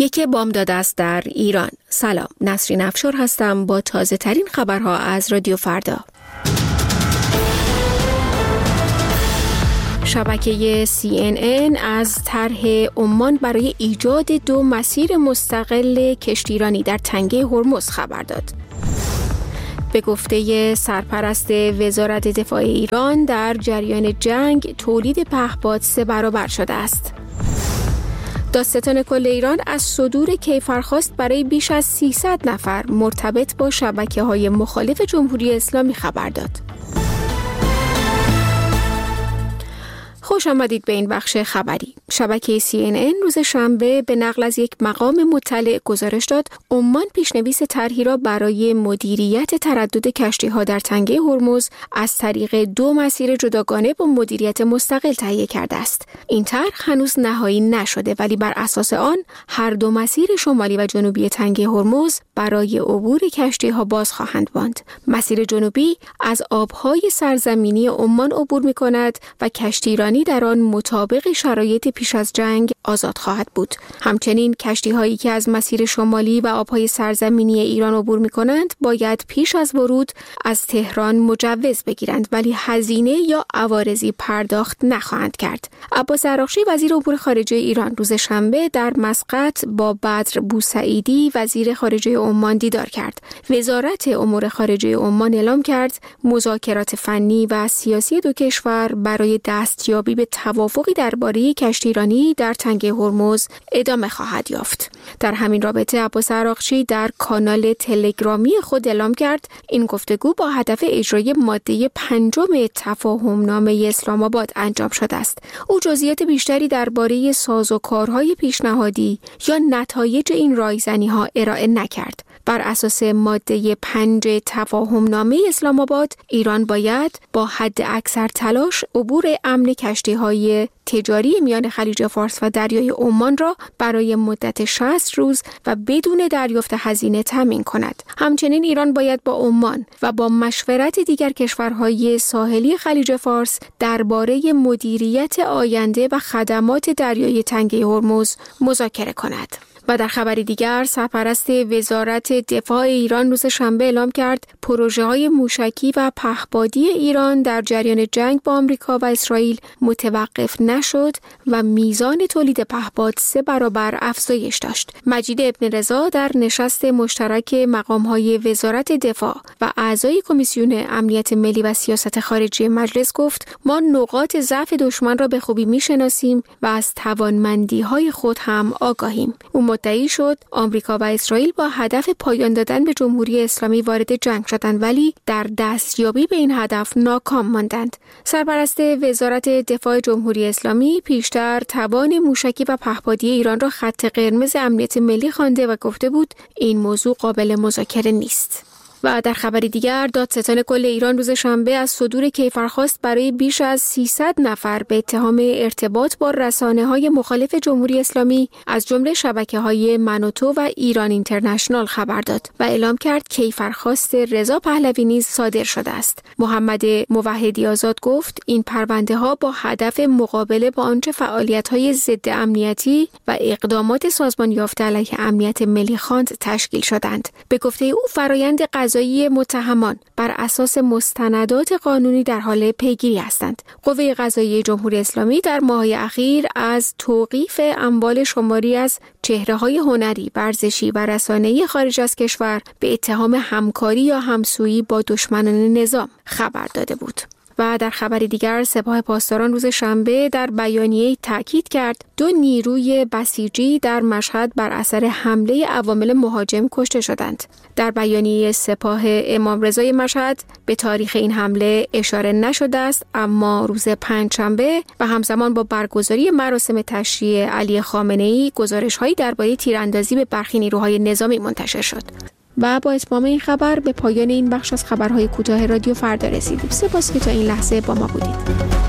یک بامداد است در ایران. سلام، نسرین افشار هستم با تازه ترین خبرها از رادیو فردا. شبکه CNN از طرح عمان برای ایجاد 2 مسیر مستقل کشتیرانی در تنگه هرمز خبر داد. به گفته سرپرست وزارت دفاع ایران، در جریان جنگ تولید پهپاد 3 برابر شده است. دادستان کل ایران از صدور کیفرخواست برای بیش از 300 نفر مرتبط با شبکه‌های مخالف جمهوری اسلامی خبر داد. خوش آمدید به این بخش خبری. شبکه CNN روز شنبه به نقل از یک مقام مطلع گزارش داد عمان پیشنویس طرحی را برای مدیریت تردد کشتی‌ها در تنگه هرمز از طریق 2 مسیر جداگانه با مدیریت مستقل تهیه کرده است. این طرح هنوز نهایی نشده، ولی بر اساس آن هر 2 مسیر شمالی و جنوبی تنگه هرمز برای عبور کشتی‌ها باز خواهند ماند. مسیر جنوبی از آب‌های سرزمینی عمان عبور می‌کند و کشتیرانی در آن مطابق شرایط پیش از جنگ آزاد خواهد بود. همچنین کشتی‌هایی که از مسیر شمالی و آب‌های سرزمینی ایران عبور می‌کنند باید پیش از ورود از تهران مجوز بگیرند، ولی هزینه یا عوارضی پرداخت نخواهند کرد. عباس عراقچی وزیر امور خارجه ایران روز شنبه در مسقط با بدر بوسعیدی وزیر خارجه عمان دیدار کرد. وزارت امور خارجه عمان اعلام کرد مذاکرات فنی و سیاسی 2 کشور برای دستیابی به توافقی درباره کشتیرانی در تنگه هرمز ادامه خواهد یافت. در همین رابطه عباس عراقچی در کانال تلگرامی خود اعلام کرد این گفتگو با هدف اجرای ماده 5 تفاهمنامه اسلام آباد انجام شده است. او جزئیات بیشتری درباره سازوکارهای پیشنهادی یا نتایج این رایزنی‌ها ارائه نکرد. بر اساس ماده 5 تفاهمنامه اسلام آباد، ایران باید با حد اکثر تلاش عبور امن کشتی‌های تجاری میان خلیج فارس و دریای عمان را برای مدت 60 روز و بدون دریافت هزینه تامین کند. همچنین ایران باید با عمان و با مشورت دیگر کشورهای ساحلی خلیج فارس درباره مدیریت آینده و خدمات دریای تنگه هرمز مذاکره کند. و در خبری دیگر، سرپرست وزارت دفاع ایران روز شنبه اعلام کرد پروژه‌های موشکی و پهپادی ایران در جریان جنگ با آمریکا و اسرائیل متوقف نشد و میزان تولید پهپاد 3 برابر افزایش داشت. مجید ابن رضا در نشست مشترک مقام‌های وزارت دفاع و اعضای کمیسیون امنیت ملی و سیاست خارجی مجلس گفت ما نقاط ضعف دشمن را به خوبی می‌شناسیم و از توانمندی‌های خود هم آگاهیم. مدعی شد آمریکا و اسرائیل با هدف پایان دادن به جمهوری اسلامی وارد جنگ شدند، ولی در دستیابی به این هدف ناکام ماندند. سرپرست وزارت دفاع جمهوری اسلامی پیشتر توان موشکی و پهپادی ایران را خط قرمز امنیت ملی خوانده و گفته بود این موضوع قابل مذاکره نیست. و در خبری دیگر، دادستان کل ایران روز شنبه از صدور کیفرخواست برای بیش از 300 نفر به اتهام ارتباط با رسانه‌های مخالف جمهوری اسلامی از جمله شبکه‌های من و تو و ایران اینترنشنال خبر داد و اعلام کرد کیفرخواست رضا پهلوی نیز صادر شده است. محمد موحدی آزاد گفت این پرونده‌ها با هدف مقابله با آنچه فعالیت‌های ضد امنیتی و اقدامات سازمان یافته علیه امنیت ملی خواند تشکیل شدند. به گفته او فرایند قضایی متهمان بر اساس مستندات قانونی در حال پیگیری هستند. قوه قضاییه جمهوری اسلامی در ماه‌های اخیر از توقیف اموال شماری از چهره‌های هنری، ورزشی و رسانه‌ای خارج از کشور به اتهام همکاری یا همسویی با دشمنان نظام خبر داده بود. و در خبری دیگر، سپاه پاسداران روز شنبه در بیانیه‌ای تاکید کرد 2 نیروی بسیجی در مشهد بر اثر حمله عوامل مهاجم کشته شدند. در بیانیه سپاه امامرضای مشهد به تاریخ این حمله اشاره نشده است، اما روز پنجشنبه و همزمان با برگزاری مراسم تشییع علی خامنه‌ای گزارش‌هایی درباره تیراندازی به برخی نیروهای نظامی منتشر شد. و با اتمام این خبر به پایان این بخش از خبرهای کوتاه رادیو فردا رسیدیم. سپاس که تا این لحظه با ما بودید.